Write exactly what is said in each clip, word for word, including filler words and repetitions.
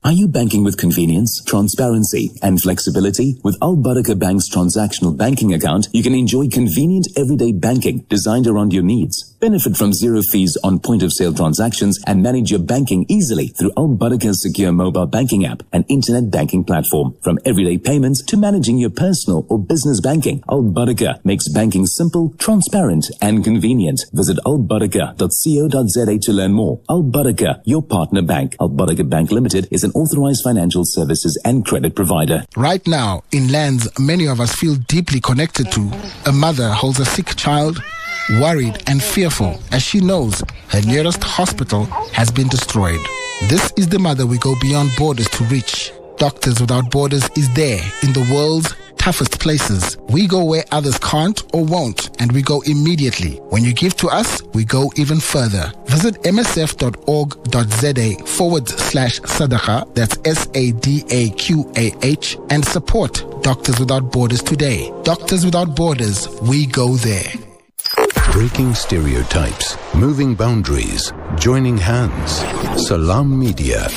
Are you banking with convenience, transparency and flexibility? With Al Barakah Bank's transactional banking account, you can enjoy convenient everyday banking designed around your needs. Benefit from zero fees on point-of-sale transactions and manage your banking easily through Al Barakah's secure mobile banking app and internet banking platform. From everyday payments to managing your personal or business banking, Al Barakah makes banking simple, transparent and convenient. Visit al barakah dot co dot za to learn more. Al Barakah, your partner bank. Al Barakah Bank Limited is an authorized financial services and credit provider. Right now, in lands many of us feel deeply connected to, a mother holds a sick child, worried and fearful as she knows her nearest hospital has been destroyed. This is the mother we go beyond borders to reach. Doctors Without Borders is there in the world's toughest places. We go where others can't or won't, and we go immediately. When you give to us, we go even further. Visit msf.org.za forward slash sadaqa, that's S A D A Q A H, and support Doctors Without Borders today. Doctors Without Borders, we go there. Breaking stereotypes, moving boundaries, joining hands. Salam Media.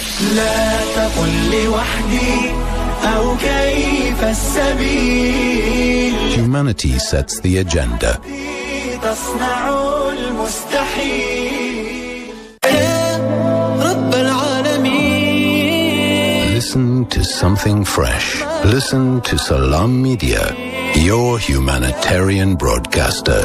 Humanity sets the agenda. Listen to something fresh. Listen to Salam Media, your humanitarian broadcaster.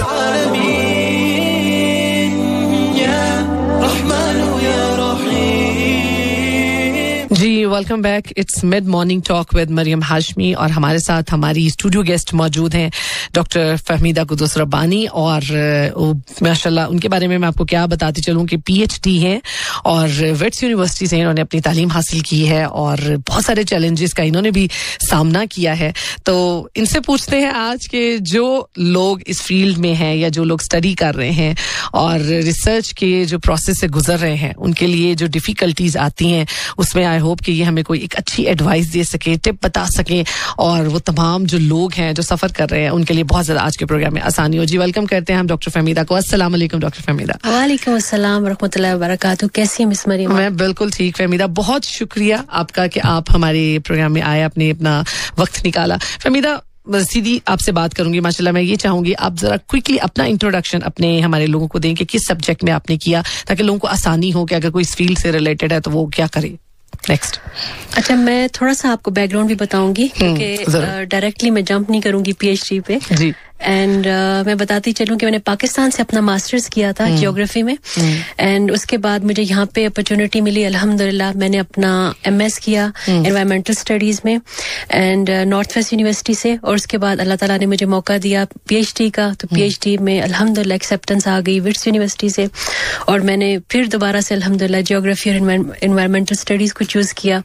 Ji welcome back. It's mid morning talk with Maryam Hashmi और हमारे साथ हमारी studio guest मौजूद हैं doctor Fahmida Quddus Rabbani और माशाल्लाह उनके बारे में मैं आपको क्या बताती चलूं कि पीएचडी हैं और वेट्स यूनिवर्सिटी से इन्होंने अपनी तालीम हासिल की है और बहुत सारे चैलेंजेस का इन्होंने भी सामना किया है. तो इनसे पूछते हैं आज के जो लोग इस फील्ड में हैं या जो लोग स्टडी कर रहे हैं और रिसर्च के जो प्रोसेस से गुजर रहे हैं उनके लिए जो डिफिकल्टीज आती हैं उसमें आई होप कि ये हमें कोई एक अच्छी एडवाइस दे सके, टिप बता सके और वो तमाम जो लोग हैं जो सफर कर रहे हैं उनके लिए बहुत ज्यादा आज के प्रोग्राम में आसानी हो. जी वेलकम करते हैं हम डॉक्टर फहमीदा को. अस्सलाम वालेकुम डॉक्टर फहमीदा. वालेकुम अस्सलाम रहमतुल्लाहि व बरकातहू. कैसी हैं मिस मरियम? मैं बिल्कुल ठीक फहमीदा. बहुत शुक्रिया आपका कि आप हमारे प्रोग्राम में आए, आपने अपना वक्त निकाला. फहमीदा सीधी आपसे बात करूंगी. माशाल्लाह मैं ये चाहूंगी आप जरा क्विकली अपना इंट्रोडक्शन अपने हमारे लोगों को दें कि किस सब्जेक्ट में आपने किया ताकि लोगों को आसानी हो कि अगर कोई इस फील्ड से रिलेटेड है तो वो क्या करे. नेक्स्ट. अच्छा, मैं थोड़ा सा आपको बैकग्राउंड भी बताऊंगी क्योंकि डायरेक्टली मैं जंप नहीं करूंगी पीएचडी पे. जी. एंड uh, मैं बताती चलूं कि मैंने पाकिस्तान से अपना मास्टर्स किया था जियोग्राफी में एंड उसके बाद मुझे यहाँ पे अपॉर्चुनिटी मिली अल्हम्दुलिल्लाह. मैंने अपना एमएस किया एनवायरमेंटल स्टडीज में एंड नॉर्थ वेस्ट यूनिवर्सिटी से और उसके बाद अल्लाह ताला ने मुझे मौका दिया पीएचडी का. तो पीएचडी में अल्हम्दुलिल्लाह एक्सेप्टेंस आ गई विट्स यूनिवर्सिटी से और मैंने फिर दोबारा से अल्हम्दुलिल्लाह जियोग्राफी और एनवायरमेंटल स्टडीज को चूज किया.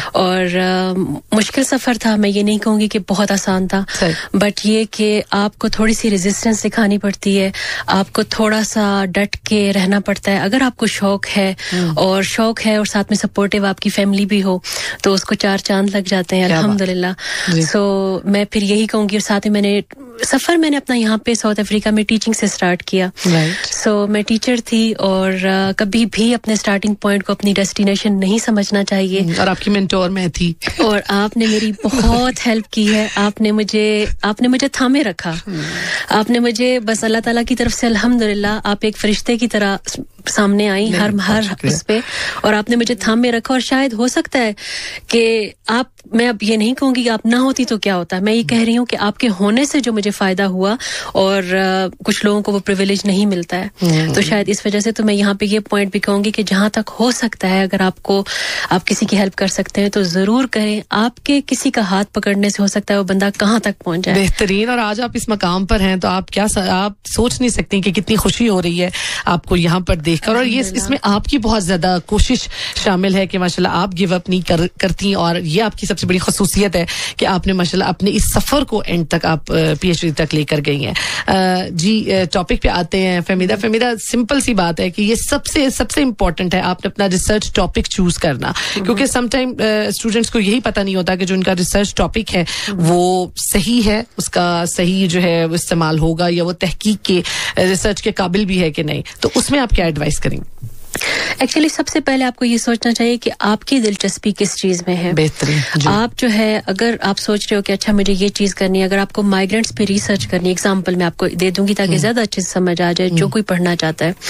और uh, मुश्किल सफर था, मैं ये नहीं कहूंगी कि बहुत आसान था, बट ये कि आप आपको थोड़ी सी रेजिस्टेंस दिखानी पड़ती है, आपको थोड़ा सा डट के रहना पड़ता है. अगर आपको शौक है और शौक है और साथ में सपोर्टिव आपकी फैमिली भी हो तो उसको चार चांद लग जाते हैं अल्हम्दुलिल्लाह. सो so, मैं फिर यही कहूंगी. और साथ में मैंने सफर मैंने अपना यहाँ पे साउथ अफ्रीका में टीचिंग से स्टार्ट किया. सो right. so, मैं टीचर थी और uh, कभी भी अपने स्टार्टिंग पॉइंट को अपनी डेस्टिनेशन नहीं समझना चाहिए. और आपकी मेंटोर मैं थी और आपने मेरी बहुत हेल्प की है. आपने मुझे आपने मुझे थामे रखा. आपने मुझे बस अल्लाह ताला की तरफ से अल्हम्दुलिल्लाह आप एक फरिश्ते की तरह सामने आई हर हर उस पे और आपने मुझे थाम में रखा. और शायद हो सकता है कि आप, मैं अब ये नहीं कहूंगी कि आप ना होती तो क्या होता, मैं ये कह रही हूँ कि आपके होने से जो मुझे फायदा हुआ और uh, कुछ लोगों को वो प्रिविलेज नहीं मिलता है तो शायद इस वजह से तो मैं यहाँ पे ये पॉइंट भी कहूंगी कि जहां तक हो सकता है अगर आपको आप किसी की हेल्प कर सकते हैं तो जरूर करें. आपके किसी का हाथ पकड़ने से हो सकता है वो बंदा कहाँ तक पहुंच जाए. बेहतरीन. और आज आप इस मकाम पर हैं तो आप क्या आप सोच नहीं सकती कि कितनी खुशी हो रही है आपको यहाँ पर देखकर. और ये इसमें आपकी बहुत ज्यादा कोशिश शामिल है कि माशाल्लाह आप गिव अप नहीं कर, करती और ये आपकी सबसे बड़ी खसूसियत है कि आपने माशाल्लाह अपने इस सफर को एंड तक आप पीएचडी तक लेकर गई हैं. जी टॉपिक पे आते हैं फहमीदा. फहमीदा सिंपल सी बात है कि ये सबसे सबसे इम्पोर्टेंट है आपने अपना रिसर्च टॉपिक चूज करना क्योंकि समटाइम स्टूडेंट्स को यही पता नहीं होता कि जो उनका रिसर्च टॉपिक है वो सही है, उसका सही जो है वो इस्तेमाल होगा या वो तहकीक के रिसर्च के काबिल भी है कि नहीं. तो उसमें आप क्या एडवाइस करेंगे? एक्चुअली सबसे पहले आपको ये सोचना चाहिए कि आपकी दिलचस्पी किस चीज में है. बेहतरीन. आप जो है अगर आप सोच रहे हो कि अच्छा मुझे ये चीज करनी है, अगर आपको माइग्रेंट्स पे रिसर्च करनी है, एग्जांपल मैं आपको दे दूंगी ताकि ज्यादा अच्छे से समझ आ जाए जो कोई पढ़ना चाहता है.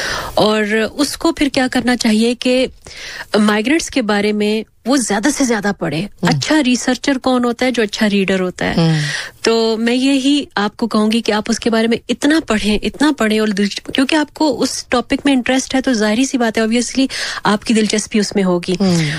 और उसको फिर क्या करना चाहिए कि माइग्रेंट्स के बारे में वो ज्यादा से ज्यादा पढ़े. अच्छा रिसर्चर कौन होता है? जो अच्छा रीडर होता है. तो मैं यही आपको कहूंगी कि आप उसके बारे में इतना पढ़ें, इतना पढ़ें, और क्योंकि आपको उस टॉपिक में इंटरेस्ट है तो जाहिर सी बात है ऑब्वियसली आपकी दिलचस्पी उसमें होगी.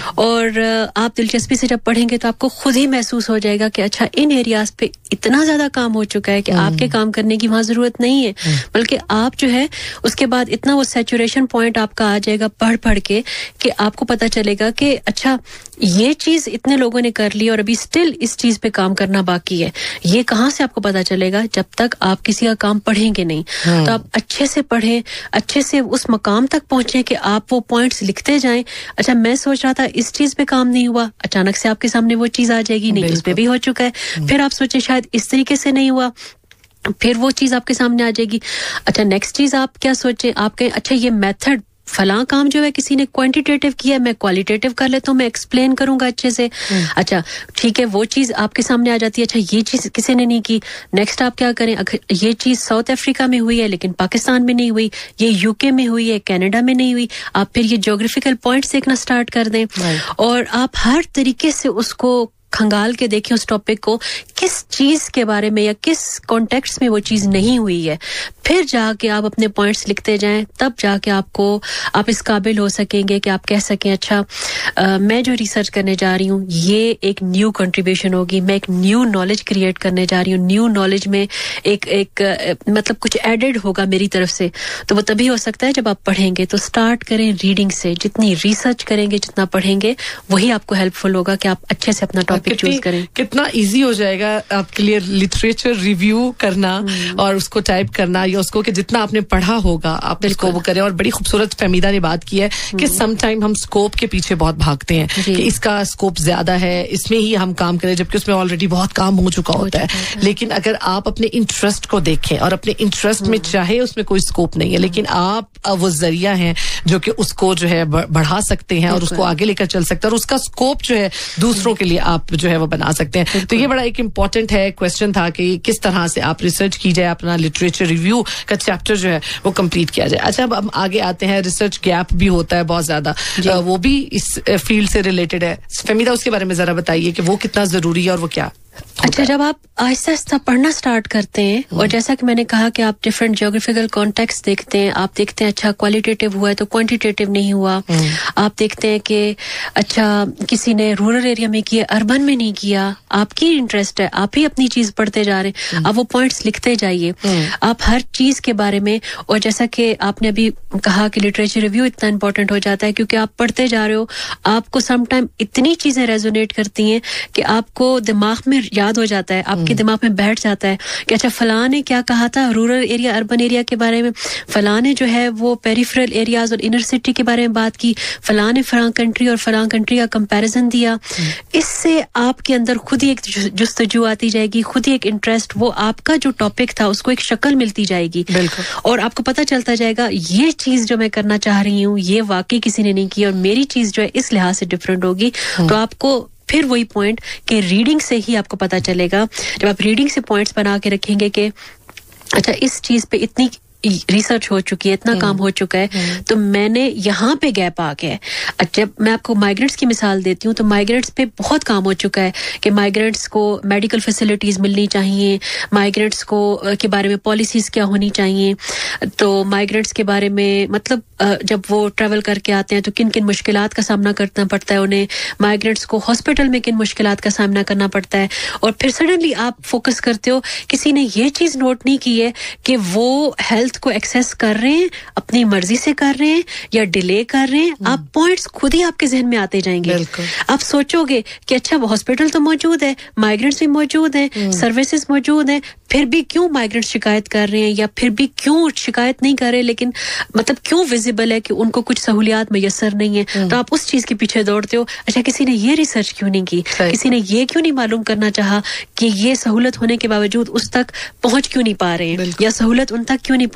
और आप दिलचस्पी से जब पढ़ेंगे तो आपको खुद ही महसूस हो जाएगा कि अच्छा इन एरियाज पे इतना ज्यादा काम हो चुका है कि आपके काम करने की वहां जरूरत नहीं है, बल्कि आप जो है उसके बाद इतना वो सैचुरेशन पॉइंट आपका आ जाएगा पढ़ पढ़ के कि आपको पता चलेगा कि अच्छा ये चीज इतने लोगों ने कर ली और अभी स्टिल इस चीज पे काम करना बाकी है. ये कहाँ से आपको पता चलेगा? जब तक आप किसी का काम पढ़ेंगे नहीं. तो आप अच्छे से पढ़ें, अच्छे से उस मकाम तक पहुंचे कि आप वो पॉइंट्स लिखते जाएं. अच्छा मैं सोच रहा था इस चीज पे काम नहीं हुआ, अचानक से आपके सामने वो चीज आ जाएगी, नहीं इस पे भी हो चुका है. फिर आप सोचे शायद इस तरीके से नहीं हुआ, फिर वो चीज आपके सामने आ जाएगी. अच्छा नेक्स्ट चीज आप क्या सोचे, आप कहें अच्छा ये मेथड फलां काम जो है किसी ने क्वांटिटेटिव किया, मैं क्वालिटेटिव कर लेता हूँ, मैं एक्सप्लेन करूंगा अच्छे से. अच्छा ठीक है, वो चीज आपके सामने आ जाती है. अच्छा ये चीज किसी ने नहीं की, नेक्स्ट आप क्या करें? अगर ये चीज साउथ अफ्रीका में हुई है लेकिन पाकिस्तान में नहीं हुई, ये यूके में हुई है, कनाडा में नहीं हुई, आप फिर ये ज्योग्राफिकल पॉइंट्स देखना स्टार्ट कर दें. और आप हर तरीके से उसको खंगाल के देखें उस टॉपिक को, किस चीज के बारे में या किस कॉन्टेक्स्ट में वो चीज नहीं हुई है. फिर जाके आप अपने पॉइंट्स लिखते जाएं, तब जाके आपको आप इस काबिल हो सकेंगे कि आप कह सकें अच्छा आ, मैं जो रिसर्च करने जा रही हूँ ये एक न्यू कंट्रीब्यूशन होगी, मैं एक न्यू नॉलेज क्रिएट करने जा रही हूँ. न्यू नॉलेज में एक एक आ, मतलब कुछ एडेड होगा मेरी तरफ से. तो वो तभी हो सकता है जब आप पढ़ेंगे. तो स्टार्ट करें रीडिंग से. जितनी रिसर्च करेंगे, जितना पढ़ेंगे, वही आपको हेल्पफुल होगा कि आप अच्छे से अपना टॉपिक चूज करें. कितना इजी हो जाएगा आपके लिए लिटरेचर रिव्यू करना और उसको टाइप करना, या उसको कि जितना आपने पढ़ा होगा आप उसको वो करें. और बड़ी खूबसूरत फहमीदा ने बात की है कि सम टाइम हम स्कोप के पीछे बहुत भागते हैं कि इसका स्कोप ज्यादा है, इसमें ही हम काम करें, जबकि उसमें ऑलरेडी बहुत काम हो चुका होता है. लेकिन अगर आप अपने इंटरेस्ट को देखें और अपने इंटरेस्ट में चाहे उसमें कोई स्कोप नहीं है, लेकिन आप वो जरिया हैं जो कि उसको जो है बढ़ा सकते हैं और उसको आगे लेकर चल सकते हैं, और उसका स्कोप जो है दूसरों के लिए आप जो है वो बना सकते हैं. तो ये बड़ा एक इम्पोर्टेंट है क्वेश्चन था कि किस तरह से आप रिसर्च की जाए, अपना लिटरेचर रिव्यू का चैप्टर जो है वो कंप्लीट किया जाए. अच्छा अब हम आगे आते हैं. रिसर्च गैप भी होता है बहुत ज्यादा, वो भी इस फील्ड से रिलेटेड है. फहमीदा उसके बारे में जरा बताइए कि वो कितना जरूरी है और वो क्या. अच्छा जब आप आहिस्ता आहिस्ता पढ़ना स्टार्ट करते हैं और जैसा कि मैंने कहा कि आप डिफरेंट ज्योग्राफिकल कॉन्टेक्स्ट देखते हैं, आप देखते हैं अच्छा क्वालिटेटिव हुआ है तो क्वांटिटेटिव नहीं हुआ. आप देखते हैं कि अच्छा किसी ने रूरल एरिया में किया, अर्बन में नहीं किया. आपकी इंटरेस्ट है, आप ही अपनी चीज पढ़ते जा रहे हैं, आप वो पॉइंट्स लिखते जाइए. आप हर चीज के बारे में, और जैसा कि आपने अभी कहा कि लिटरेचर रिव्यू इतना इंपॉर्टेंट हो जाता है क्योंकि आप पढ़ते जा रहे हो, आपको समटाइम इतनी चीजें रेजोनेट करती हैं कि आपको दिमाग में याद हो जाता है, आपके दिमाग में बैठ जाता है कि अच्छा फलां ने क्या कहा था रूरल एरिया अर्बन एरिया के बारे में, फलां ने जो है वो पेरिफेरल एरियाज और इनर सिटी के बारे में बात की, फलां ने फलां कंट्री और फलां कंट्री का कंपैरिजन दिया. इससे आपके अंदर खुद ही एक जुस्तजू आती जाएगी, खुद ही एक इंटरेस्ट, वो आपका जो टॉपिक था उसको एक शक्ल मिलती जाएगी. और आपको पता चलता जाएगा ये चीज जो मैं करना चाह रही हूँ ये वाकई किसी ने नहीं की और मेरी चीज जो है इस लिहाज से डिफरेंट होगी. तो आपको फिर वही पॉइंट कि रीडिंग से ही आपको पता चलेगा. जब आप रीडिंग से पॉइंट्स बना के रखेंगे कि अच्छा इस चीज पे इतनी रिसर्च हो चुकी है, इतना काम हो चुका है, तो मैंने यहाँ पे गैप आ गया है. जब मैं आपको माइग्रेंट्स की मिसाल देती हूँ तो माइग्रेंट्स पे बहुत काम हो चुका है कि माइग्रेंट्स को मेडिकल फैसिलिटीज मिलनी चाहिए, माइग्रेंट्स को के बारे में पॉलिसीज क्या होनी चाहिए, तो माइग्रेंट्स के बारे में मतलब जब वो ट्रैवल करके आते हैं तो किन किन मुश्किलात का सामना करना पड़ता है उन्हें, माइग्रेंट्स को हॉस्पिटल में किन मुश्किलात का सामना करना पड़ता है. और फिर सडनली आप फोकस करते हो, किसी ने ये चीज नोट नहीं की है कि वो हेल्थ को एक्सेस कर रहे हैं, अपनी मर्जी से कर रहे हैं या डिले कर रहे हैं. आप पॉइंट्स खुद ही आपके जहन में आते जाएंगे. आप सोचोगे कि अच्छा वो हॉस्पिटल तो मौजूद है, माइग्रेंट्स भी मौजूद हैं, सर्विसेज मौजूद हैं, फिर भी क्यों माइग्रेंट शिकायत कर रहे हैं या फिर भी क्यों शिकायत नहीं कर रहे, लेकिन मतलब क्यों विजिबल है कि उनको कुछ सहूलियात मैसर नहीं है. तो आप उस चीज के पीछे दौड़ते हो. अच्छा किसी ने ये रिसर्च क्यों नहीं की, किसी ने ये क्यों नहीं मालूम करना चाहा कि ये सहूलत होने के बावजूद उस तक पहुंच क्यों नहीं पा रहे हैं या सहूलत उन तक क्यों नहीं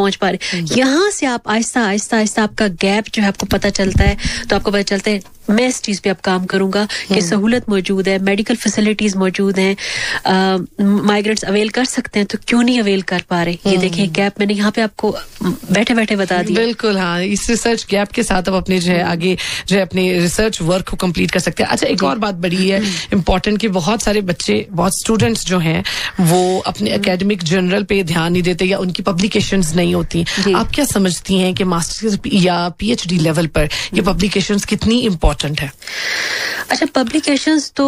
पहुंच पा रहे. यहाँ से आप आहिस्ता आहिस्ता आहिस्ता आपका गैप जो है आपको पता चलता है, तो आपको पता चलता है मैं इस चीज पे अब काम करूंगा कि सहूलत मौजूद है, मेडिकल फैसिलिटीज मौजूद हैं, माइग्रेंट्स अवेल कर सकते हैं, तो क्यों नहीं अवेल कर पा रहे. ये देखें गैप मैंने यहाँ पे आपको बैठे बैठे बता दिया. बिल्कुल हाँ, इस रिसर्च गैप के साथ अब अपने जो है आगे जो है अपने रिसर्च वर्क को कंप्लीट कर सकते हैं. अच्छा, एक और बात बड़ी है इंपॉर्टेंट कि बहुत सारे बच्चे, बहुत स्टूडेंट्स जो हैं वो अपने एकेडमिक जर्नल पे ध्यान नहीं देते या उनकी पब्लिकेशंस नहीं होती. आप क्या समझती हैं कि मास्टर्स या पीएचडी लेवल पर ये पब्लिकेशंस कितनी इंपॉर्टेंट है? अच्छा, पब्लिकेशंस तो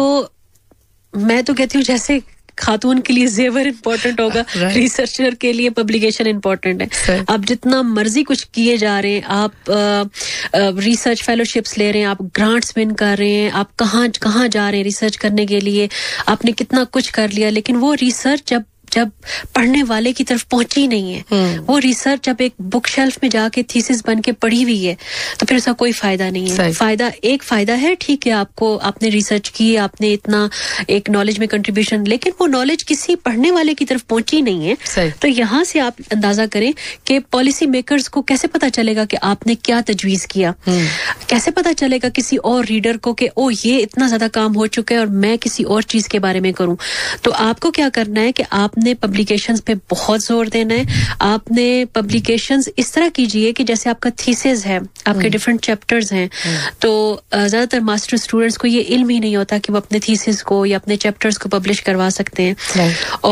मैं तो कहती हूँ जैसे खातून के लिए जेवर इंपॉर्टेंट होगा, रिसर्चर के लिए पब्लिकेशन इंपॉर्टेंट है. आप जितना मर्जी कुछ किए जा रहे हैं, आप रिसर्च फेलोशिप्स ले रहे हैं, आप ग्रांट्स विन कर रहे हैं, आप कहाँ कहाँ जा रहे हैं रिसर्च करने के लिए, आपने कितना कुछ कर लिया, लेकिन वो रिसर्च जब जब पढ़ने वाले की तरफ पहुंची नहीं है, वो रिसर्च जब एक बुक शेल्फ में जाके थीसिस बन के पढ़ी हुई है, तो फिर उसका कोई फायदा नहीं है. फायदा एक फायदा है, ठीक है, आपको आपने रिसर्च की, आपने इतना एक नॉलेज में कंट्रीब्यूशन, लेकिन वो नॉलेज किसी पढ़ने वाले की तरफ पहुंची नहीं है. तो यहाँ से आप अंदाजा करें कि पॉलिसी मेकर्स को कैसे पता चलेगा कि आपने क्या तजवीज किया, कैसे पता चलेगा किसी और रीडर को कि ओ ये इतना ज्यादा काम हो चुका है और मैं किसी और चीज के बारे में करूं. तो आपको क्या करना है कि आपने पब्लिकेशंस पे बहुत जोर देना है. आपने पब्लिकेशंस इस तरह कीजिए कि जैसे आपका थीसिस है, आपके डिफरेंट चैप्टर्स हैं, तो ज्यादातर मास्टर स्टूडेंट्स को ये इल्म ही नहीं होता कि वो अपने थीसिस को या अपने चैप्टर्स को पब्लिश करवा सकते हैं.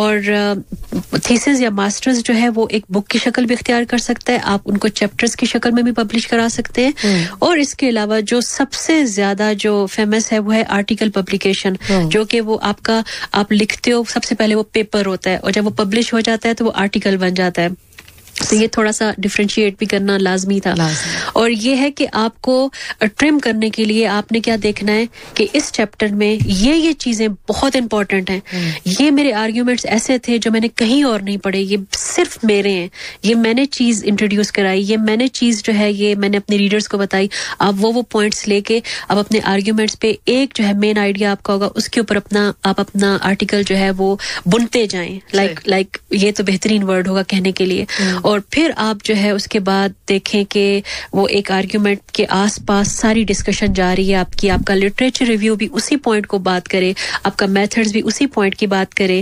और थीसिस या मास्टर्स जो है वो एक बुक की शक्ल भी इख्तियार कर सकता है, आप उनको चैप्टर्स की शक्ल में भी पब्लिश करा सकते हैं. और इसके अलावा जो सबसे ज्यादा जो फेमस है वो है आर्टिकल पब्लिकेशन, जो कि वो आपका आप लिखते हो, सबसे पहले वो पेपर होता है और जब वो पब्लिश हो जाता है तो वो आर्टिकल बन जाता है. तो ये थोड़ा सा डिफरेंशिएट भी करना लाजमी था. लाजमी. और ये है कि आपको ट्रिम करने के लिए आपने क्या देखना है कि इस चैप्टर में ये ये चीजें बहुत इंपॉर्टेंट हैं, ये मेरे आर्ग्यूमेंट्स ऐसे थे जो मैंने कहीं और नहीं पढ़े, ये सिर्फ मेरे हैं, ये मैंने चीज इंट्रोड्यूस कराई, ये मैंने चीज जो है ये मैंने अपने रीडर्स को बताई. आप वो वो पॉइंट्स लेके अब अपने आर्ग्यूमेंट्स पे एक जो है मेन आइडिया आपका होगा, उसके ऊपर अपना आप अपना आर्टिकल जो है वो बुनते जाएं. लाइक लाइक ये तो बेहतरीन वर्ड होगा कहने के लिए. और फिर आप जो है उसके बाद देखें कि वो एक आर्ग्यूमेंट के आसपास सारी डिस्कशन जारी है आपकी, आपका लिटरेचर रिव्यू भी उसी पॉइंट को बात करे, आपका मेथड्स भी उसी पॉइंट की बात करे,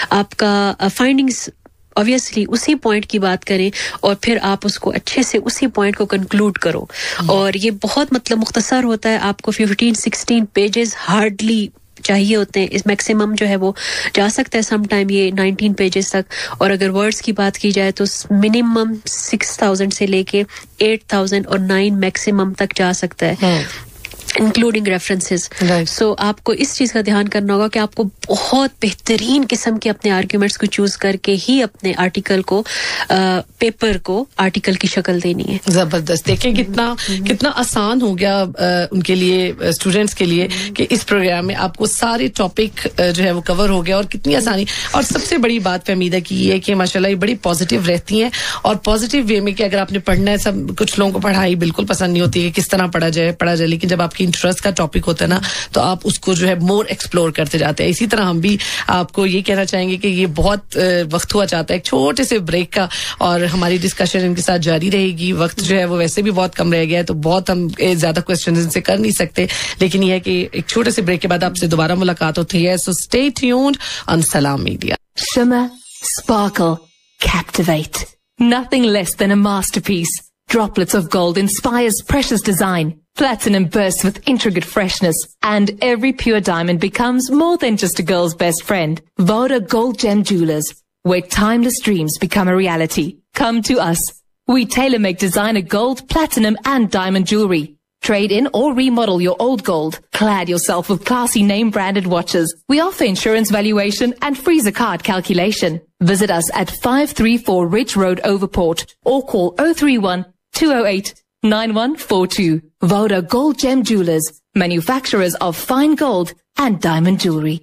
आपका फाइंडिंग्स ऑब्वियसली उसी पॉइंट की बात करें, और फिर आप उसको अच्छे से उसी पॉइंट को कंक्लूड करो. और ये बहुत मतलब मुख्तसर होता है, आपको फिफ्टीन सिक्सटीन पेजेस हार्डली चाहिए होते हैं. इस मैक्सिमम जो है वो जा सकता है सम टाइम ये नाइनटीन पेजेस तक. और अगर वर्ड्स की बात की जाए तो मिनिमम सिक्स थाउजेंड से लेके एट थाउजेंड और नाइन मैक्सिमम तक जा सकता है, इंक्लूडिंग रेफरेंसेस. सो आपको इस चीज का ध्यान करना होगा कि आपको बहुत बेहतरीन किस्म के अपने आर्ग्यूमेंट्स को चूज करके ही अपने आर्टिकल को आ, पेपर को आर्टिकल की शक्ल देनी है. जबरदस्त. देखें कितना कितना आसान हो गया आ, उनके लिए, स्टूडेंट्स के लिए, कि इस प्रोग्राम में आपको सारे टॉपिक जो है वो कवर हो गया और कितनी आसानी. और सबसे बड़ी बात फहमीदा की ये है कि माशाल्लाह ये बड़ी पॉजिटिव रहती हैं, और पॉजिटिव वे में कि अगर आपने पढ़ना है, सब कुछ लोगों को पढ़ाई बिल्कुल पसंद नहीं होती है किस तरह पढ़ा जाए पढ़ा जाए लेकिन जब आपकी इंटरेस्ट का टॉपिक होता है ना तो आप उसको जो है मोर एक्सप्लोर करते जाते हैं. इसी तरह हम भी आपको ये कहना चाहेंगे कि ये बहुत वक्त हुआ चाहता है एक छोटे से ब्रेक का, और हमारी डिस्कशन इनके साथ जारी रहेगी. वक्त जो है वो वैसे भी बहुत कम रह गया है, तो बहुत हम ज्यादा क्वेश्चन इनसे कर नहीं सकते, लेकिन यह है कि एक छोटे से ब्रेक के बाद आपसे दोबारा मुलाकात होती है. सो स्टे ट्यून्ड ऑन सलाम media. Shimmer, sparkle, captivate. Nothing less than a masterpiece. Droplets of gold inspires precious design. Platinum bursts with intricate freshness, and every pure diamond becomes more than just a girl's best friend. Voda Gold Gem Jewelers, where timeless dreams become a reality. Come to us. We tailor-make designer gold, platinum, and diamond jewelry. Trade in or remodel your old gold. Clad yourself with classy name-branded watches. We offer insurance valuation and freezer card calculation. Visit us at five three four Ridge Road, Overport, or call oh three one, two oh eight, nine one four two. Voda Gold Gem Jewelers, manufacturers of fine gold and diamond jewelry.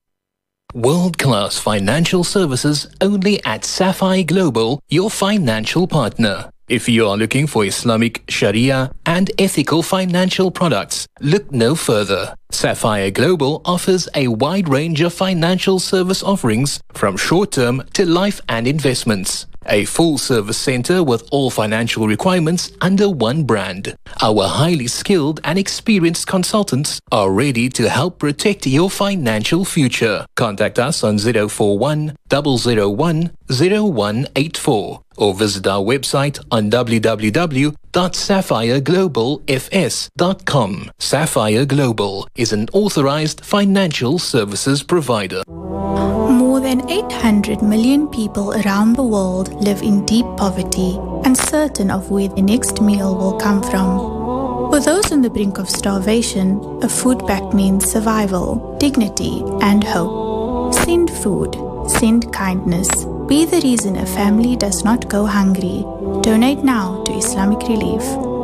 World-class financial services only at Sapphire Global, your financial partner. If you are looking for Islamic Sharia and ethical financial products, look no further. Sapphire Global offers a wide range of financial service offerings from short-term to life and investments. a full-service center with all financial requirements under one brand. Our highly skilled and experienced consultants are ready to help protect your financial future. Contact us on zero four one, zero zero one, zero one eight four or visit our website on w w w dot sapphire global f s dot com. Sapphire Global is an authorized financial services provider. More than eight hundred million people around the world live in deep poverty, uncertain of where the next meal will come from. For those on the brink of starvation, a food pack means survival, dignity, and hope. Send food. Send kindness. Be the reason a family does not go hungry. Donate now to Islamic Relief.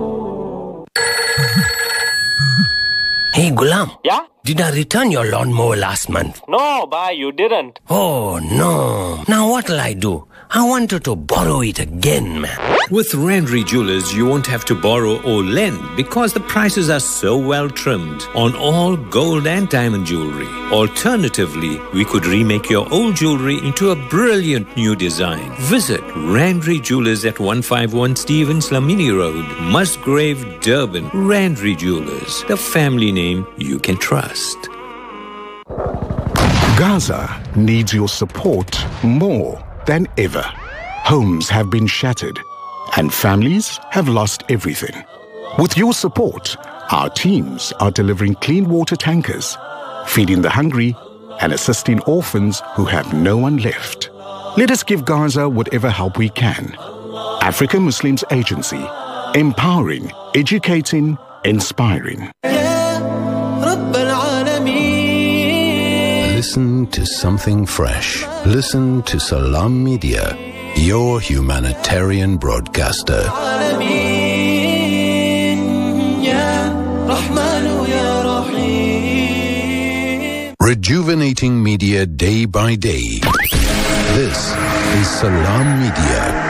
Hey, Ghulam. Yeah? Did I return your lawnmower last month? No, bhai, you didn't. Oh, no. Now what'll I do? I wanted to borrow it again, man. With Randry Jewelers, you won't have to borrow or lend because the prices are so well trimmed on all gold and diamond jewelry. Alternatively, we could remake your old jewelry into a brilliant new design. Visit Randry Jewelers at one fifty-one Stevens Lamini Road, Musgrave, Durban. Randry Jewelers, the family name you can trust. Gaza needs your support more than ever. Homes have been shattered and families have lost everything. With your support, our teams are delivering clean water tankers, feeding the hungry and assisting orphans who have no one left. Let us give Gaza whatever help we can. African Muslims Agency, empowering, educating, inspiring. Listen to something fresh. Listen to Salam Media, your humanitarian broadcaster. Rejuvenating media day by day. This is Salam Media.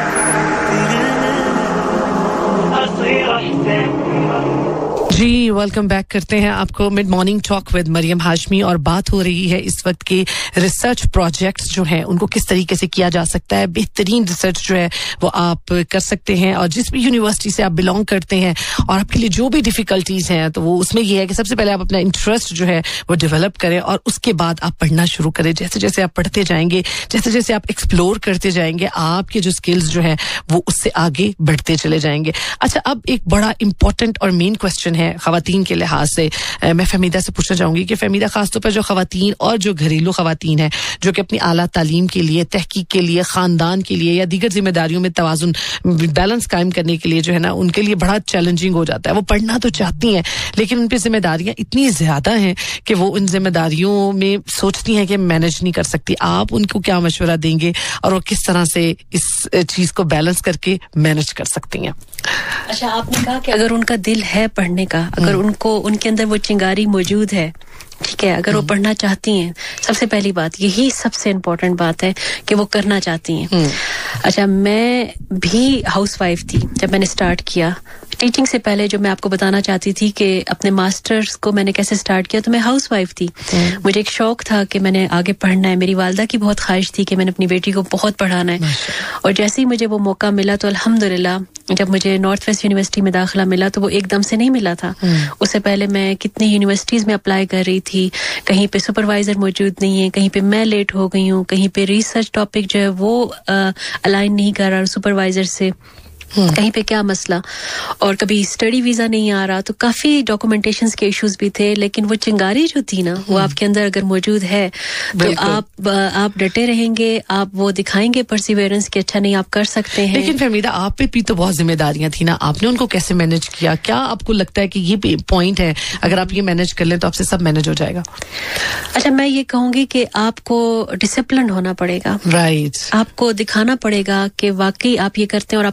Ji welcome back करते हैं आपको mid morning talk with Maryam Hashmi और बात हो रही है इस वक्त के रिसर्च प्रोजेक्ट्स जो हैं उनको किस तरीके से किया जा सकता है बेहतरीन रिसर्च जो है वो आप कर सकते हैं और जिस भी यूनिवर्सिटी से आप बिलोंग करते हैं और आपके लिए जो भी डिफिकल्टीज हैं तो वो उसमें ये है कि सबसे पहले आप अपना इंटरेस्ट जो है वो डेवलप करें और उसके बाद आप पढ़ना शुरू करें जैसे जैसे आप पढ़ते जाएंगे जैसे जैसे आप एक्सप्लोर करते जाएंगे आपके जो स्किल्स जो है वो उससे आगे बढ़ते चले जाएंगे अच्छा अब एक बड़ा इंपॉर्टेंट और मेन क्वेश्चन है ख़वातीन के लिहाज से मैं फहमीदा से पूछना चाहूंगी कि फहमीदा खासतौर पर जो ख़वातीन और जो घरेलू ख़वातीन हैं जो कि अपनी आला तालीम के लिए तहकीक के लिए ख़ानदान के लिए या दीगर जिम्मेदारियों में तवाज़ुन बैलेंस कायम करने के लिए जो है ना उनके लिए बड़ा चैलेंजिंग हो जाता है वो पढ़ना तो चाहती हैं लेकिन उन पर जिम्मेदारियां इतनी ज़्यादा हैं कि वो उन जिम्मेदारियों में सोचती हैं कि मैनेज नहीं कर सकती आप उनको क्या मशवरा देंगे और वो किस तरह से इस चीज़ को बैलेंस करके मैनेज कर सकती हैं अच्छा आपने कहा कि अगर उनका दिल है पढ़ने का अगर उनको उनके अंदर वो चिंगारी मौजूद है ठीक है अगर वो पढ़ना चाहती हैं सबसे पहली बात यही सबसे इम्पोर्टेंट बात है कि वो करना चाहती हैं अच्छा मैं भी हाउसवाइफ थी जब मैंने स्टार्ट किया टीचिंग से पहले जो मैं आपको बताना चाहती थी कि अपने मास्टर्स को मैंने कैसे स्टार्ट किया तो मैं हाउसवाइफ थी मुझे एक शौक था कि मैंने आगे पढ़ना है मेरी वालिदा की बहुत ख्वाहिश थी कि मैंने अपनी बेटी को बहुत पढ़ाना है और जैसे ही मुझे वो मौका मिला तो अल्हम्दुलिल्लाह जब मुझे नॉर्थ वेस्ट यूनिवर्सिटी में दाखिला मिला तो वो एकदम से नहीं मिला था उससे पहले मैं कितनी यूनिवर्सिटीज में अप्लाई कर रही थी कहीं पे सुपरवाइजर मौजूद नहीं है कहीं पे मैं लेट हो गई हूँ कहीं पे रिसर्च टॉपिक जो है वो अलाइन नहीं कर रहा सुपरवाइजर से कहीं पे क्या मसला और कभी स्टडी वीजा नहीं आ रहा तो काफी डॉक्यूमेंटेशंस के इश्यूज भी थे लेकिन वो चिंगारी जो थी ना वो आपके अंदर अगर मौजूद है तो आप आप डटे रहेंगे आप वो दिखाएंगे परसिवेरेंस कि अच्छा नहीं आप कर सकते हैं लेकिन फहमीदा आप पे भी तो बहुत जिम्मेदारियां थी ना आपने उनको कैसे मैनेज किया क्या आपको लगता है कि ये पॉइंट है अगर आप ये मैनेज कर लें तो आपसे सब मैनेज हो जाएगा अच्छा मैं ये कहूंगी कि आपको डिसिप्लिन होना पड़ेगा राइट आपको दिखाना पड़ेगा कि वाकई आप ये करते हैं और आपको थोड़ा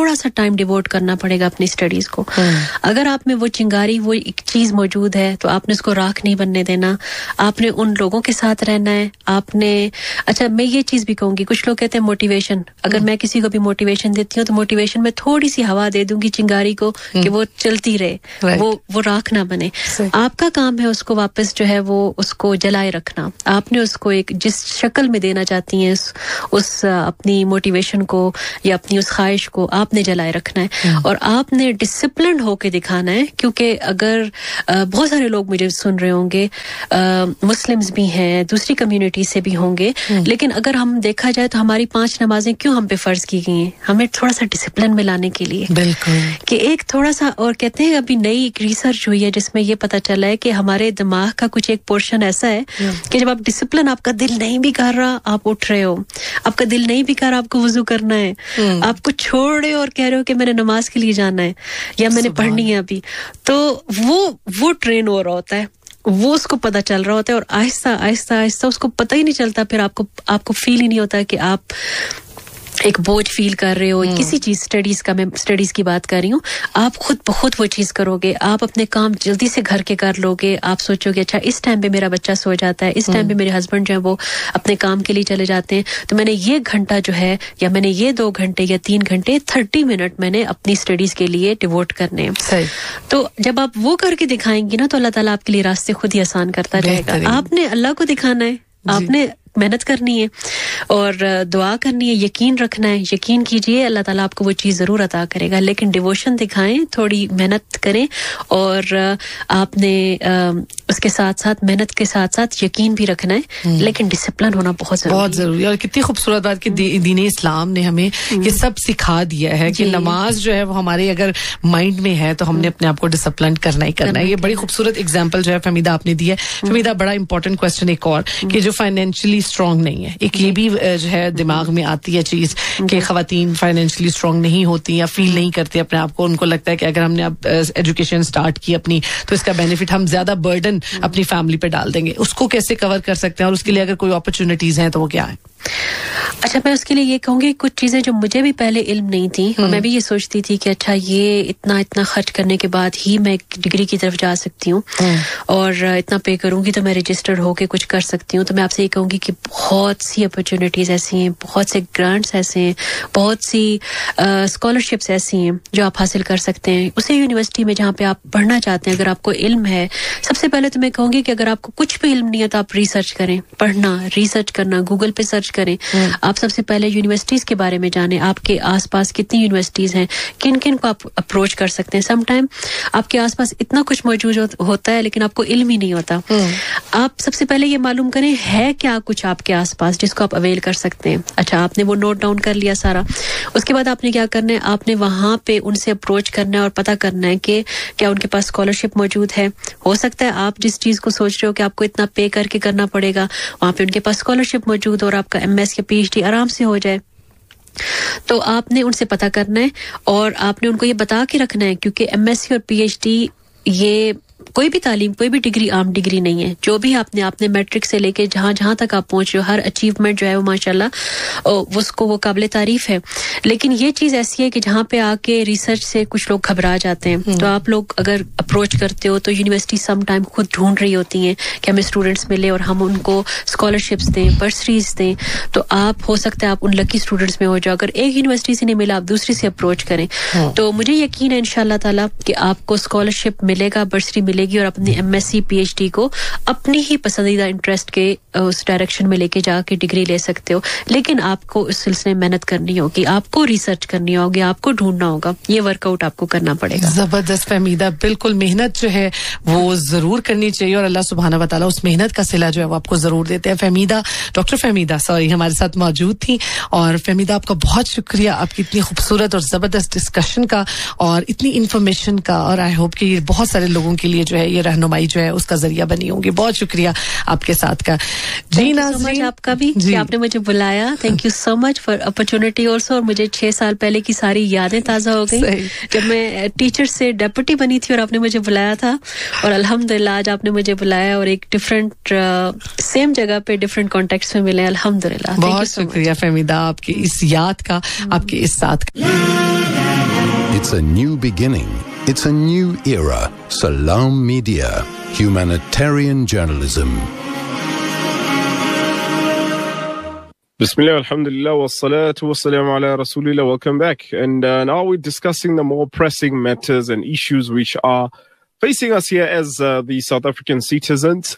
थोड़ा सा टाइम डिवोट करना पड़ेगा अपनी स्टडीज को. अगर आप में वो चिंगारी, वो एक चीज मौजूद है, तो आपने उसको राख नहीं बनने देना. आपने उन लोगों के साथ रहना है. आपने, अच्छा मैं ये चीज भी कहूंगी, कुछ लोग कहते हैं मोटिवेशन. अगर मैं किसी को भी मोटिवेशन देती हूँ तो मोटिवेशन में थोड़ी सी हवा दे दूंगी चिंगारी को कि वो चलती रहे, वो वो राख ना बने. आपका काम है उसको वापस जो है वो उसको जलाए रखना. आपने उसको एक जिस शक्ल में देना चाहती हैं उस, उस अपनी मोटिवेशन को या अपनी उस ख्वाहिश को आपने जलाए रखना है. और आपने डिसिप्लिन होके दिखाना है. क्योंकि अगर आ, बहुत सारे लोग मुझे सुन रहे होंगे, मुस्लिम्स भी हैं, दूसरी कम्युनिटी से भी होंगे, लेकिन अगर हम देखा जाए तो हमारी पांच नमाजें क्यों हम पे फर्ज की गई हैं? हमें थोड़ा सा डिसिप्लिन में लाने के लिए. बिल्कुल. कि एक थोड़ा सा, और कहते हैं अभी नई एक रिसर्च हुई है जिसमें ये पता चला है कि हमारे दिमाग का कुछ एक पोर्शन ऐसा है कि जब आप डिसिप्लिन, आपका दिल नहीं भी कर रहा, आप उठ रहे हो, आपका दिल नहीं भी कर रहा, आपको वुजू करना है, आपको छोड़ रहे हो और कह रहे हो कि मैंने नमाज के लिए जाना है या मैंने पढ़नी है अभी, तो वो वो ट्रेन हो रहा होता है, वो उसको पता चल रहा होता है. और आहिस्ता आहिस्ता आहिस्ता उसको पता ही नहीं चलता, फिर आपको आपको फील ही नहीं होता कि आप एक बोझ फील कर रहे हो किसी चीज. स्टडीज का, मैं स्टडीज की बात कर रही हूँ. आप खुद ब खुद वो चीज करोगे, आप अपने काम जल्दी से घर के कर लोगे. आप सोचोगे अच्छा इस टाइम पे मेरा बच्चा सो जाता है, इस टाइम पे मेरे हस्बैंड जो है वो अपने काम के लिए चले जाते हैं, तो मैंने ये घंटा जो है, या मैंने ये दो घंटे या तीन घंटे थर्टी मिनट मैंने अपनी स्टडीज के लिए डिवोट करने हैं. तो जब आप वो करके दिखाएंगी ना, तो अल्लाह ताला आपके लिए रास्ते खुद ही आसान करता रहेगा. आपने अल्लाह को दिखाना है, आपने मेहनत करनी है और दुआ करनी है, यकीन रखना है. यकीन कीजिए अल्लाह ताला आपको वो चीज़ ज़रूर अता करेगा. लेकिन डिवोशन दिखाएं, थोड़ी मेहनत करें, और आपने उसके साथ साथ, मेहनत के साथ साथ यकीन भी रखना है, लेकिन डिसिप्लिन होना बहुत जरूरी बहुत जरूरी है. और कितनी खूबसूरत बात कि दीन इस्लाम ने हमें ये सब सिखा दिया है कि नमाज जो है वो हमारे अगर माइंड में है तो हमने अपने आप को डिसिप्लिन करना ही करना है. ये बड़ी खूबसूरत एग्जाम्पल जो है फहमीदा आपने दिया है. फहमीदा, बड़ा इंपॉर्टेंट क्वेश्चन एक और, कि जो फाइनेंशियली स्ट्रांग नहीं है, एक ये भी जो है दिमाग में आती है चीज कि खवातीन फाइनेंशियली स्ट्रांग नहीं होती या फील नहीं करती अपने आप को. उनको लगता है कि अगर हमने अब एजुकेशन स्टार्ट की अपनी, तो इसका बेनिफिट हम ज्यादा बर्डन अपनी फैमिली पे डाल देंगे. उसको कैसे कवर कर सकते हैं, और उसके लिए अगर कोई अपॉर्चुनिटीज हैं तो वो क्या है? अच्छा, मैं उसके लिए ये कहूंगी, कुछ चीजें जो मुझे भी पहले इल्म नहीं थी, और मैं भी ये सोचती थी कि अच्छा ये इतना इतना खर्च करने के बाद ही मैं डिग्री की तरफ जा सकती हूँ, और इतना पे करूंगी तो मैं रजिस्टर्ड होके कुछ कर सकती हूँ. तो मैं आपसे ये कहूंगी कि बहुत सी अपॉर्चुनिटीज ऐसी हैं, बहुत से ग्रांट्स ऐसे हैं, बहुत सी स्कॉलरशिप्स ऐसी हैं जो आप हासिल कर सकते हैं उसी यूनिवर्सिटी में जहाँ पे आप पढ़ना चाहते हैं. अगर आपको इल्म है, सबसे पहले तो मैं कहूंगी कि अगर आपको कुछ भी इल्म नहीं है तो आप रिसर्च करें, पढ़ना, रिसर्च करना, गूगल पे सर्च करें. आप सबसे पहले यूनिवर्सिटीज के बारे में जानें, आपके आसपास कितनी यूनिवर्सिटीज हैं, किन किन को आप अप्रोच कर सकते हैं. समटाइम आपके आसपास इतना कुछ मौजूद हो, होता है लेकिन आपको इल्म ही नहीं होता. आप सबसे पहले ये मालूम करें है क्या कुछ आपके आसपास जिसको आप अवेल कर सकते हैं. अच्छा, आपने वो नोट डाउन कर लिया सारा. उसके बाद आपने क्या करना है, आपने वहां पे उनसे अप्रोच करना है और पता करना है कि क्या उनके पास स्कॉलरशिप मौजूद है. हो सकता है आप जिस चीज को सोच रहे हो कि आपको इतना पे करके करना पड़ेगा, वहां पे उनके पास स्कॉलरशिप मौजूद हो और आपका एमएस या पीएचडी आराम से हो जाए. तो आपने उनसे पता करना है और आपने उनको ये बता के रखना है, क्योंकि एमएससी और पीएचडी ये कोई भी तालीम, कोई भी डिग्री आम डिग्री नहीं है. जो भी आपने आपने मैट्रिक से लेके जहां जहां तक आप पहुंच रहे हो, हर अचीवमेंट जो है वो माशाल्लाह उसको वो काबिले तारीफ है. लेकिन ये चीज ऐसी है कि जहां पे आके रिसर्च से कुछ लोग घबरा जाते हैं. तो आप लोग अगर अप्रोच करते हो तो यूनिवर्सिटी सम टाइम खुद ढूंढ रही होती हैं कि हमें स्टूडेंट्स मिले और हम उनको स्कॉलरशिप्स दें, बर्सरीज दें. तो आप हो सकता है आप उन लकी स्टूडेंट्स में हो जाओ. अगर एक यूनिवर्सिटी से नहीं मिला, आप दूसरी से अप्रोच करें. तो मुझे यकीन है इंशाल्लाह ताला कि आपको स्कॉलरशिप मिलेगा, बर्सरी मिलेगी, और अपनी एमएससी पीएचडी को अपनी ही पसंदीदा इंटरेस्ट के उस डायरेक्शन में लेके जाके डिग्री ले सकते हो. लेकिन आपको उस सिलसिले में मेहनत करनी होगी, आपको रिसर्च करनी होगी, आपको ढूंढना होगा, ये वर्कआउट आपको करना पड़ेगा. जबरदस्त फहमीदा, बिल्कुल मेहनत जो है वो जरूर करनी चाहिए और अल्लाह सुब्हाना व तआला उस मेहनत का सिला जो है वो आपको जरूर देते हैं. फहमीदा, डॉक्टर फहमीदा सॉरी हमारे साथ मौजूद थी. और फहमीदा, आपका बहुत शुक्रिया आपकी इतनी खूबसूरत और जबरदस्त डिस्कशन का और इतनी इंफॉर्मेशन का. और आई होप कि ये बहुत सारे लोगों के लिए लिए जो है ये रहनुमाई जो है उसका जरिया बनी होंगी. बहुत शुक्रिया आपके साथ का. जी नाज़रीन, आपका भी कि आपने मुझे बुलाया. Thank you so much for opportunity also. और मुझे छह साल पहले की सारी यादें ताज़ा हो गई जब मैं टीचर से डेप्यूटी बनी थी और आपने मुझे बुलाया था. और अल्हम्दुलिल्लाह आज आपने मुझे बुलाया और एक डिफरेंट सेम जगह पे डिफरेंट कॉन्टेक्स्ट में मिले. अल्हम्दुलिल्लाह. बहुत शुक्रिया फहमीदा आपकी इस याद का, आपके इस साथ का. It's a new beginning. It's a new era. Salam Media. Humanitarian journalism. Bismillah, alhamdulillah, wa salatu wa salam ala rasulillah. Welcome back. And uh, now we're discussing the more pressing matters and issues which are facing us here as uh, the South African citizens.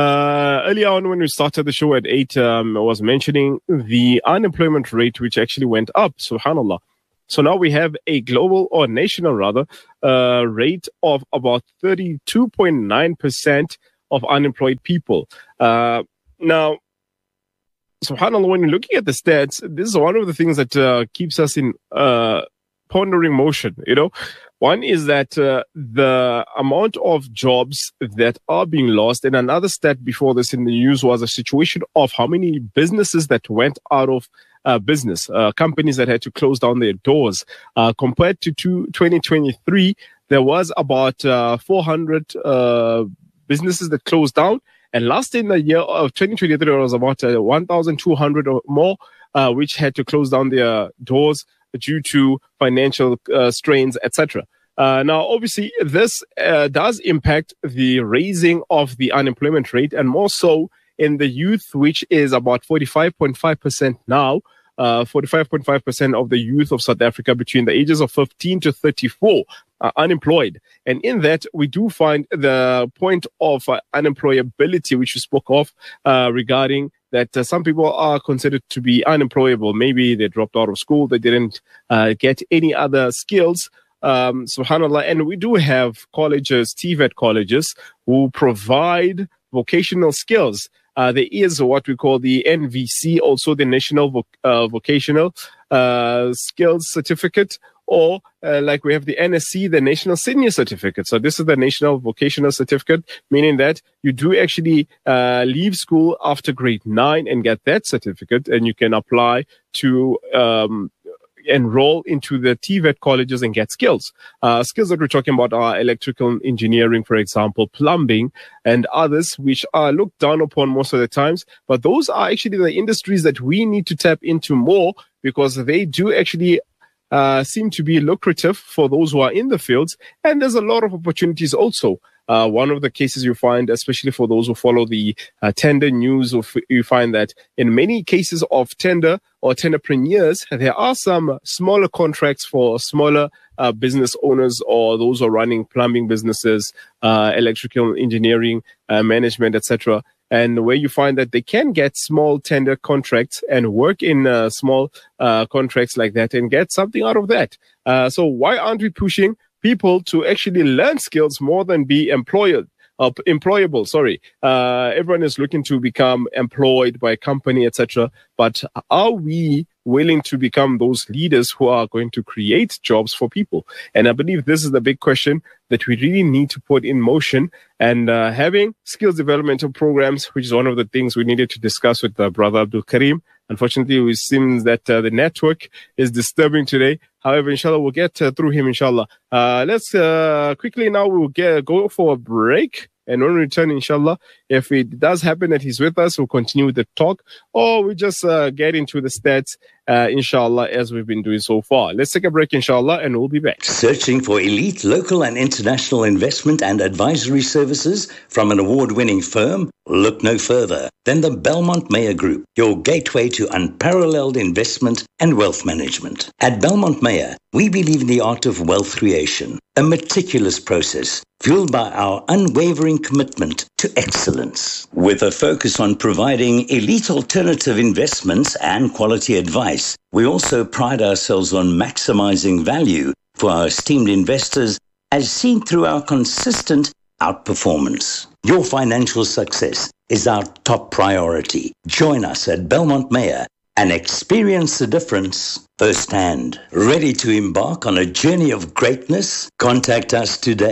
Uh, earlier on when we started the show at eight, um, I was mentioning the unemployment rate which actually went up, subhanallah. So now we have a global or national rather uh, rate of about thirty-two point nine percent of unemployed people. Uh, now, subhanallah, when you're looking at the stats, this is one of the things that uh, keeps us in uh, pondering motion, you know. One is that uh, the amount of jobs that are being lost, and another stat before this in the news was a situation of how many businesses that went out of uh, business, uh, companies that had to close down their doors. Uh, compared to two, twenty twenty-three, there was about uh, four hundred uh, businesses that closed down. And last in the year of twenty twenty-three, there was about uh, one thousand two hundred or more uh, which had to close down their doors due to financial uh, strains, et cetera. Uh, now, obviously, this uh, does impact the raising of the unemployment rate, and more so in the youth, which is about forty-five point five percent now. Uh, forty-five point five percent of the youth of South Africa between the ages of fifteen to thirty-four are unemployed. And in that, we do find the point of uh, unemployability, which you spoke of, uh, regarding that uh, some people are considered to be unemployable. Maybe they dropped out of school, they didn't uh, get any other skills. Um, subhanallah. And we do have colleges, T V E T colleges, who provide vocational skills. Uh, there is what we call the N V C, also the National Voc- uh, Vocational uh, Skills Certificate, or uh, like we have the N S C, the National Senior Certificate. So this is the National Vocational Certificate, meaning that you do actually uh, leave school after grade nine and get that certificate, and you can apply to um, enroll into the T V E T colleges and get skills. Uh, skills that we're talking about are electrical engineering, for example, plumbing, and others which are looked down upon most of the times. But those are actually the industries that we need to tap into more, because they do actually uh, seem to be lucrative for those who are in the fields. And there's a lot of opportunities also. Uh, one of the cases you find, especially for those who follow the uh, tender news, you find that in many cases of tender or tenderpreneurs, there are some smaller contracts for smaller uh, business owners or those who are running plumbing businesses, uh, electrical engineering, uh, management, et cetera. And where you find that they can get small tender contracts and work in uh, small uh, contracts like that and get something out of that. Uh, so why aren't we pushing people to actually learn skills more than be employed, uh, employable? Sorry. Uh, everyone is looking to become employed by a company, et cetera. But are we willing to become those leaders who are going to create jobs for people? And I believe this is the big question that we really need to put in motion. And uh, having skills developmental programs, which is one of the things we needed to discuss with uh, Brother Abdul Karim. Unfortunately, it seems that uh, the network is disturbing today. However, inshallah, we'll get uh, through him, inshallah. Uh, let's uh, quickly now, we'll get, go for a break. And when we return, inshallah, if it does happen that he's with us, we'll continue with the talk, or we just uh, get into the stats, uh, inshallah, as we've been doing so far. Let's take a break, inshallah, and we'll be back. Searching for elite local and international investment and advisory services from an award-winning firm? Look no further than the Belmont Mayer Group, your gateway to unparalleled investment and wealth management. At Belmont Mayer, we believe in the art of wealth creation, a meticulous process fueled by our unwavering commitment to excellence. With a focus on providing elite alternative investments and quality advice, we also pride ourselves on maximizing value for our esteemed investors, as seen through our consistent outperformance. Your financial success is our top priority. Join us at Belmont Mayer and experience the difference firsthand. Ready to embark on a journey of greatness? Contact us today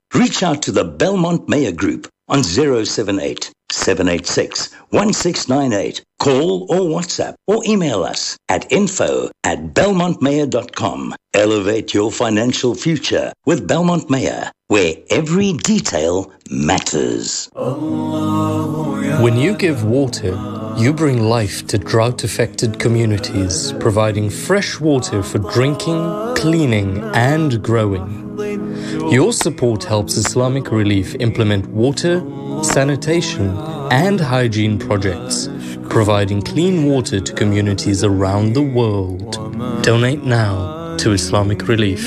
Reach out to the Belmont Mayor Group on zero seven eight, seven eight six, one six nine eight. Call or WhatsApp or email us at info at belmont mayor dot com. Elevate your financial future with Belmont Mayor, where every detail matters. When you give water, you bring life to drought-affected communities, providing fresh water for drinking, cleaning, and growing. Your support helps Islamic Relief implement water, sanitation, and hygiene projects, providing clean water to communities around the world. Donate now to Islamic Relief.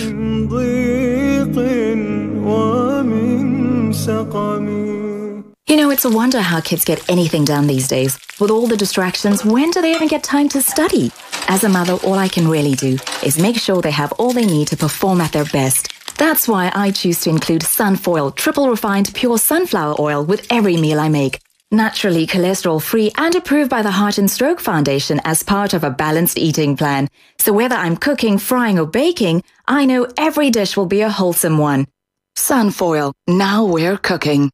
You know, it's a wonder how kids get anything done these days. With all the distractions, when do they even get time to study? As a mother, all I can really do is make sure they have all they need to perform at their best. That's why I choose to include Sunfoil triple refined pure sunflower oil with every meal I make. Naturally cholesterol-free and approved by the Heart and Stroke Foundation as part of a balanced eating plan. So whether I'm cooking, frying or baking, I know every dish will be a wholesome one. Sunfoil, now we're cooking.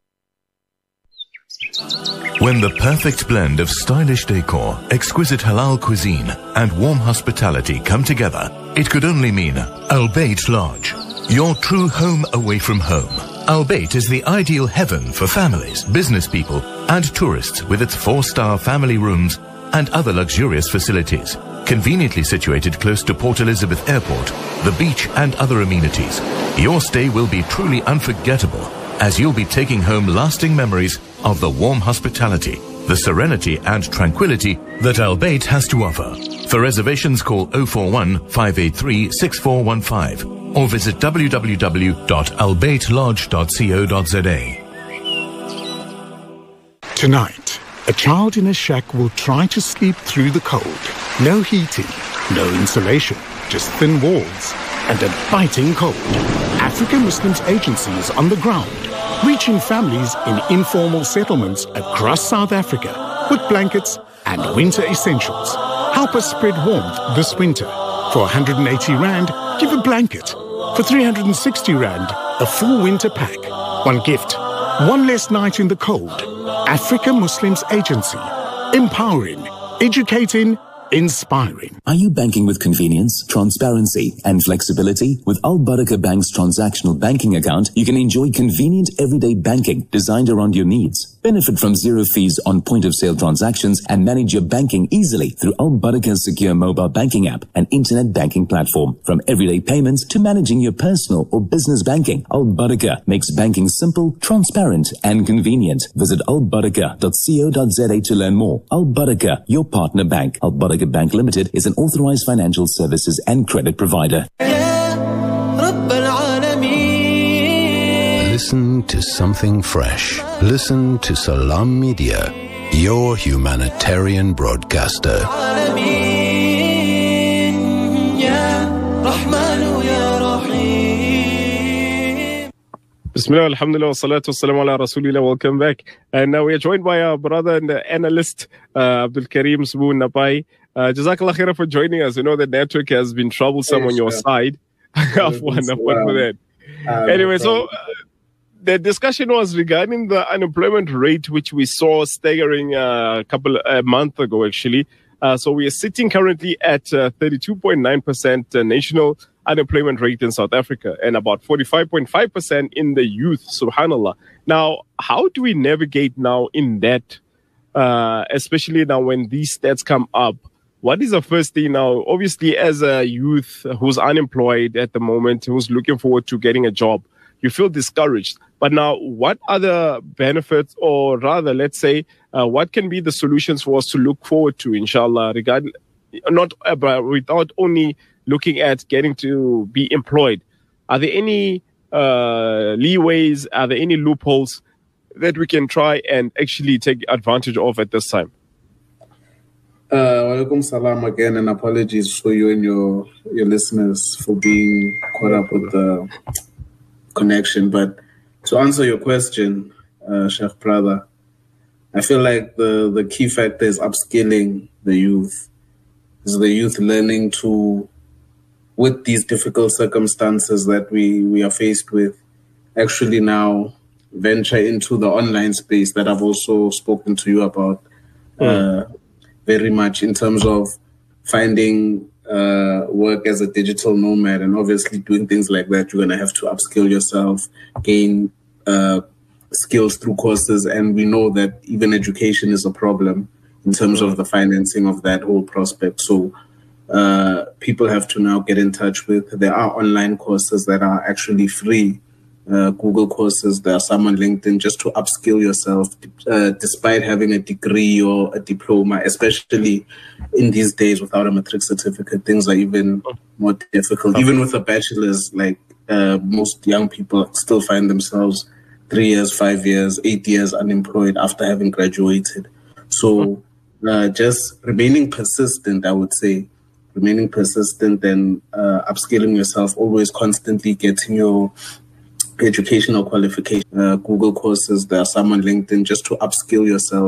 When the perfect blend of stylish decor, exquisite halal cuisine and warm hospitality come together, it could only mean Al Bayt Lodge, your true home away from home. Al Bayt is the ideal heaven for families, business people and tourists with its four-star family rooms and other luxurious facilities. Conveniently situated close to Port Elizabeth Airport, the beach and other amenities, your stay will be truly unforgettable as you'll be taking home lasting memories of the warm hospitality, the serenity and tranquility that Al Bayt has to offer. For reservations, call oh four one, five eight three, six four one five or visit w w w dot al bayt lodge dot co dot z a. Tonight, a child in a shack will try to sleep through the cold. No heating, no insulation, just thin walls and a biting cold. African Muslims Agency is on the ground, reaching families in informal settlements across South Africa with blankets and winter essentials. Help us spread warmth this winter. For one hundred eighty rand, give a blanket. For three hundred sixty rand, a full winter pack. One gift, one less night in the cold. African Muslims Agency. Empowering, educating, inspiring. Are you banking with convenience, transparency, and flexibility? With Al Barakah Bank's transactional banking account, you can enjoy convenient everyday banking designed around your needs. Benefit from zero fees on point-of-sale transactions and manage your banking easily through Al Barakah's secure mobile banking app and internet banking platform. From everyday payments to managing your personal or business banking, Al Barakah makes banking simple, transparent, and convenient. Visit al barakah dot co dot z a to learn more. Al Barakah, your partner bank. Al Barakah Bank Limited is an authorized financial services and credit provider. Listen to something fresh. Listen to Salam Media, your humanitarian broadcaster. Bismillah, alhamdulillah, wa salatu wa salam ala rasulillah. Welcome back. And now we are joined by our brother and analyst, uh, Abdul Karim Sboon Napai. Uh, Jazakallah khairah for joining us. You know the network has been troublesome yes, on your sir. side. Afwan, Afwan for that. Um, anyway, so uh, the discussion was regarding the unemployment rate, which we saw staggering uh, a couple a month ago, actually. Uh, so we are sitting currently at uh, thirty-two point nine percent national unemployment rate in South Africa and about forty-five point five percent in the youth, subhanallah. Now, how do we navigate now in that, uh, especially now when these stats come up? What is the first thing now? Obviously, as a youth who's unemployed at the moment, who's looking forward to getting a job, you feel discouraged. But now, what other benefits, or rather, let's say, uh, what can be the solutions for us to look forward to, inshallah, regarding, not uh, without only looking at getting to be employed? Are there any uh, leeways? Are there any loopholes that we can try and actually take advantage of at this time? Uh, Walaikum salam again, and apologies for you and your your listeners for being caught up with the connection. But to answer your question, uh, Sheikh Brother, I feel like the, the key factor is upskilling the youth. Is the youth learning to, with these difficult circumstances that we, we are faced with, actually now venture into the online space that I've also spoken to you about mm. uh, very much in terms of finding uh, work as a digital nomad. And obviously doing things like that, you're going to have to upskill yourself, gain uh, skills through courses. And we know that even education is a problem in terms of the financing of that whole prospect. So uh, people have to now get in touch with, there are online courses that are actually free, uh, Google courses, there are some on LinkedIn, just to upskill yourself, uh, despite having a degree or a diploma, especially in these days without a matric certificate, things are even more difficult. Even with a bachelor's, like uh, most young people still find themselves three years, five years, eight years unemployed after having graduated. So uh, just remaining persistent, I would say, remaining persistent and uh, upskilling yourself, always constantly getting your educational qualification, uh, Google courses, there are some on LinkedIn, just to upskill yourself.